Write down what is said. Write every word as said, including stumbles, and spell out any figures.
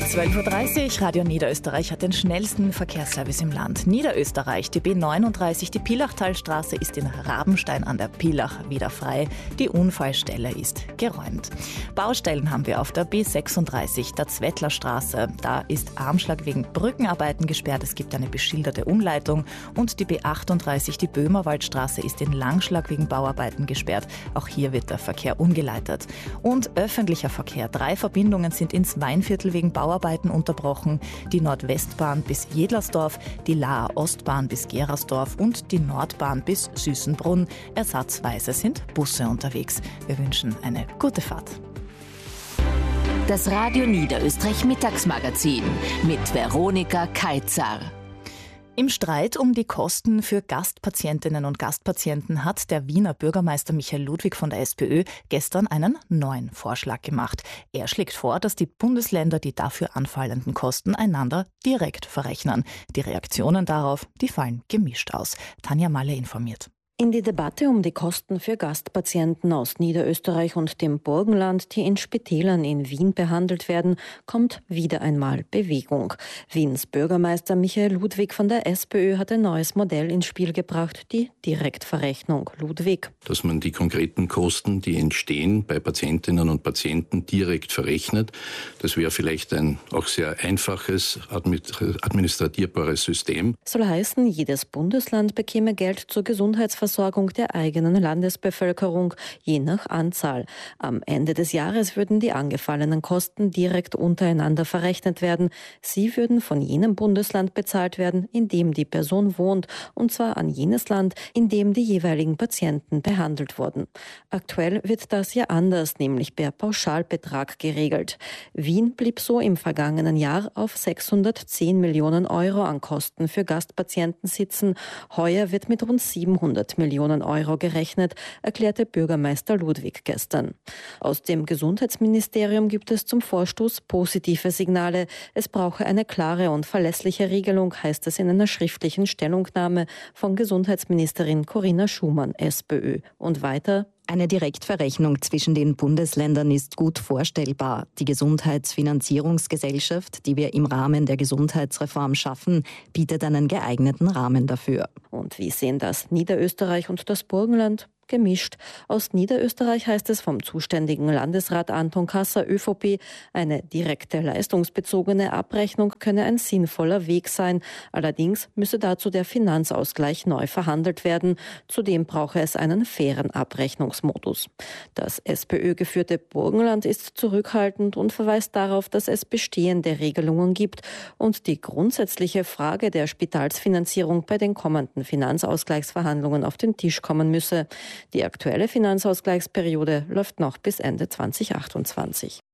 zwölf Uhr dreißig, Radio Niederösterreich hat den schnellsten Verkehrsservice im Land. Niederösterreich, die B neununddreißig, die Pilachtalstraße ist in Rabenstein an der Pilach wieder frei. Die Unfallstelle ist geräumt. Baustellen haben wir auf der B sechsunddreißig, der Zwettlerstraße. Da ist Armschlag wegen Brückenarbeiten gesperrt. Es gibt eine beschilderte Umleitung. Und die B achtunddreißig, die Böhmerwaldstraße, ist in Langschlag wegen Bauarbeiten gesperrt. Auch hier wird der Verkehr umgeleitet. Und öffentlicher Verkehr. Drei Verbindungen sind ins Weinviertel wegen Bauarbeiten unterbrochen. Die Nordwestbahn bis Jedlersdorf, die Laaer Ostbahn bis Gerersdorf und die Nordbahn bis Süßenbrunn. Ersatzweise sind Busse unterwegs. Wir wünschen eine gute Fahrt. Das Radio Niederösterreich Mittagsmagazin mit Veronika Kaitzer. Im Streit um die Kosten für Gastpatientinnen und Gastpatienten hat der Wiener Bürgermeister Michael Ludwig von der SPÖ gestern einen neuen Vorschlag gemacht. Er schlägt vor, dass die Bundesländer die dafür anfallenden Kosten einander direkt verrechnen. Die Reaktionen darauf, die fallen gemischt aus. Tanja Malle informiert. In die Debatte um die Kosten für Gastpatienten aus Niederösterreich und dem Burgenland, die in Spitälern in Wien behandelt werden, kommt wieder einmal Bewegung. Wiens Bürgermeister Michael Ludwig von der SPÖ hat ein neues Modell ins Spiel gebracht, die Direktverrechnung. Ludwig. Dass man die konkreten Kosten, die entstehen bei Patientinnen und Patienten, direkt verrechnet. Das wäre vielleicht ein auch sehr einfaches, administratierbares System. Soll heißen, jedes Bundesland bekäme Geld zur Gesundheitsversorgung der eigenen Landesbevölkerung, je nach Anzahl. Am Ende des Jahres würden die angefallenen Kosten direkt untereinander verrechnet werden. Sie würden von jenem Bundesland bezahlt werden, in dem die Person wohnt, und zwar an jenes Land, in dem die jeweiligen Patienten behandelt wurden. Aktuell wird das ja anders, nämlich per Pauschalbetrag geregelt. Wien blieb so im vergangenen Jahr auf sechshundertzehn Millionen Euro an Kosten für Gastpatienten sitzen. Heuer wird mit rund siebenhundert Millionen Euro gerechnet, erklärte Bürgermeister Ludwig gestern. Aus dem Gesundheitsministerium gibt es zum Vorstoß positive Signale. Es brauche eine klare und verlässliche Regelung, heißt es in einer schriftlichen Stellungnahme von Gesundheitsministerin Corinna Schumann, SPÖ. Und weiter: Eine Direktverrechnung zwischen den Bundesländern ist gut vorstellbar. Die Gesundheitsfinanzierungsgesellschaft, die wir im Rahmen der Gesundheitsreform schaffen, bietet einen geeigneten Rahmen dafür. Und wie sehen das Niederösterreich und das Burgenland? Gemischt. Aus Niederösterreich heißt es vom zuständigen Landesrat Anton Kasser, ÖVP, eine direkte leistungsbezogene Abrechnung könne ein sinnvoller Weg sein. Allerdings müsse dazu der Finanzausgleich neu verhandelt werden. Zudem brauche es einen fairen Abrechnungsmodus. Das SPÖ-geführte Burgenland ist zurückhaltend und verweist darauf, dass es bestehende Regelungen gibt und die grundsätzliche Frage der Spitalsfinanzierung bei den kommenden Finanzausgleichsverhandlungen auf den Tisch kommen müsse. Die aktuelle Finanzausgleichsperiode läuft noch bis Ende zweitausendachtundzwanzig.